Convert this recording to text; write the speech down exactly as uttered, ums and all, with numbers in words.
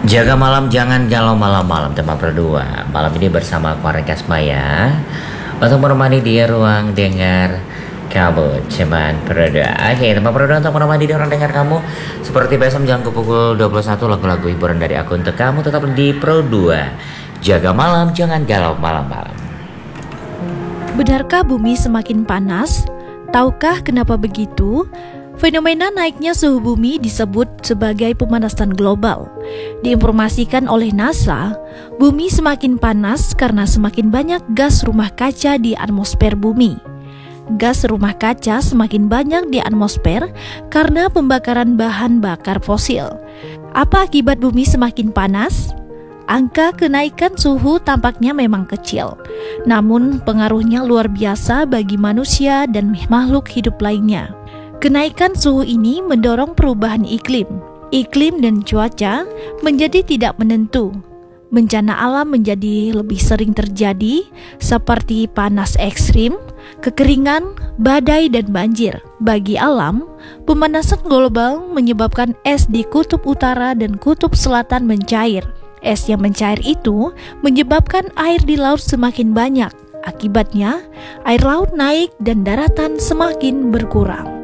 Jaga malam jangan galau malam-malam teman berdua. Malam ini bersama aku Rekas Maya untuk menemani di ruang dengar kamu teman berdua. Oke teman berdua, untuk menemani di ruang dengar kamu seperti biasa menjelang ke pukul dua puluh satu, lagu-lagu hiburan dari aku untuk kamu tetap di Pro dua. Jaga malam jangan galau malam-malam. Benarkah bumi semakin panas? Tahukah kenapa begitu? Fenomena naiknya suhu bumi disebut sebagai pemanasan global. Diinformasikan oleh NASA, bumi semakin panas karena semakin banyak gas rumah kaca di atmosfer bumi. Gas rumah kaca semakin banyak di atmosfer karena pembakaran bahan bakar fosil. Apa akibat bumi semakin panas? Angka kenaikan suhu tampaknya memang kecil, namun pengaruhnya luar biasa bagi manusia dan makhluk hidup lainnya. Kenaikan suhu ini mendorong perubahan iklim. Iklim dan cuaca menjadi tidak menentu. Bencana alam menjadi lebih sering terjadi, seperti panas ekstrim, kekeringan, badai, dan banjir. Bagi alam, pemanasan global menyebabkan es di kutub utara dan kutub selatan mencair. Es yang mencair itu menyebabkan air di laut semakin banyak. Akibatnya, air laut naik dan daratan semakin berkurang.